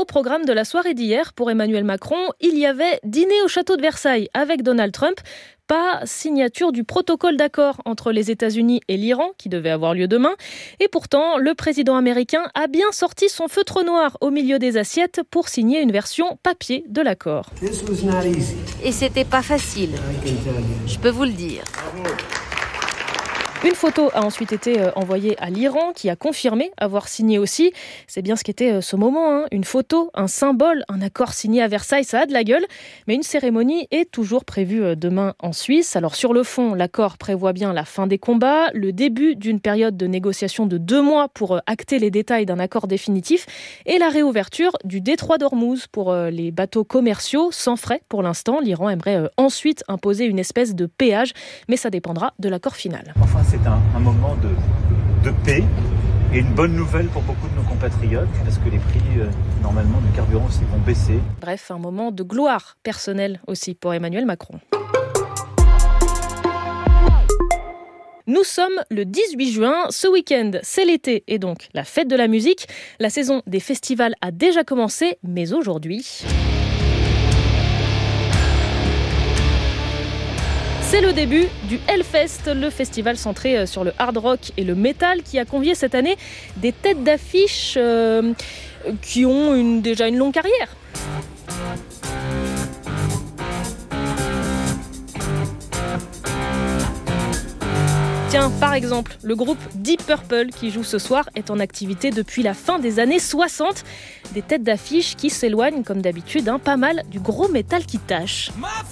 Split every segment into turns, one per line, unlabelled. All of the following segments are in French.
Au programme de la soirée d'hier, pour Emmanuel Macron, il y avait dîner au château de Versailles avec Donald Trump. Pas signature du protocole d'accord entre les États-Unis et l'Iran, qui devait avoir lieu demain. Et pourtant, le président américain a bien sorti son feutre noir au milieu des assiettes pour signer une version papier de l'accord.
Et c'était pas facile, je peux vous le dire.
Une photo a ensuite été envoyée à l'Iran, qui a confirmé avoir signé aussi. C'est bien ce qu'était ce moment, une photo, un symbole, un accord signé à Versailles, ça a de la gueule. Mais une cérémonie est toujours prévue demain en Suisse. Alors sur le fond, l'accord prévoit bien la fin des combats, le début d'une période de négociation de 2 mois pour acter les détails d'un accord définitif et la réouverture du détroit d'Ormuz pour les bateaux commerciaux sans frais pour l'instant. L'Iran aimerait ensuite imposer une espèce de péage, mais ça dépendra de l'accord final.
Enfin, c'est un moment de paix et une bonne nouvelle pour beaucoup de nos compatriotes parce que les prix, normalement, du carburant aussi vont baisser.
Bref, un moment de gloire personnelle aussi pour Emmanuel Macron. Nous sommes le 18 juin, ce week-end c'est l'été et donc la fête de la musique. La saison des festivals a déjà commencé, mais aujourd'hui... C'est le début du Hellfest, le festival centré sur le hard rock et le métal qui a convié cette année des têtes d'affiche qui ont déjà une longue carrière. Tiens, par exemple, le groupe Deep Purple qui joue ce soir est en activité depuis la fin des années 60. Des têtes d'affiche qui s'éloignent, comme d'habitude, pas mal du gros métal qui tâche.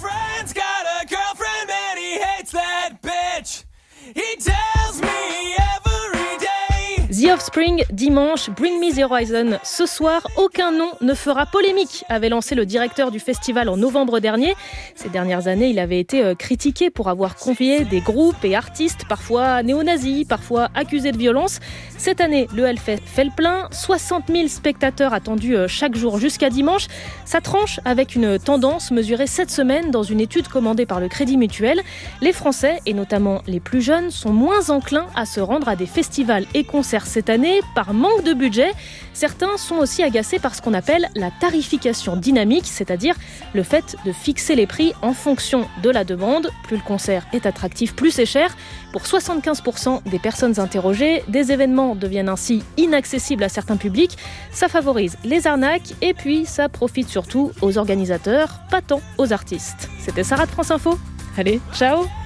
The Offspring, dimanche, Bring Me the Horizon. Ce soir, aucun nom ne fera polémique, avait lancé le directeur du festival en novembre dernier. Ces dernières années, il avait été critiqué pour avoir convié des groupes et artistes, parfois néo-nazis, parfois accusés de violence. Cette année, le Hellfest fait le plein. 60 000 spectateurs attendus chaque jour jusqu'à dimanche. Ça tranche avec une tendance mesurée cette semaine dans une étude commandée par le Crédit Mutuel. Les Français, et notamment les plus jeunes, sont moins enclins à se rendre à des festivals et concerts cette année par manque de budget. Certains sont aussi agacés par ce qu'on appelle la tarification dynamique, c'est-à-dire le fait de fixer les prix en fonction de la demande. Plus le concert est attractif, plus c'est cher. Pour 75% des personnes interrogées, des événements deviennent ainsi inaccessibles à certains publics. Ça favorise les arnaques et puis ça profite surtout aux organisateurs, pas tant aux artistes. C'était Sarah de France Info. Allez, ciao!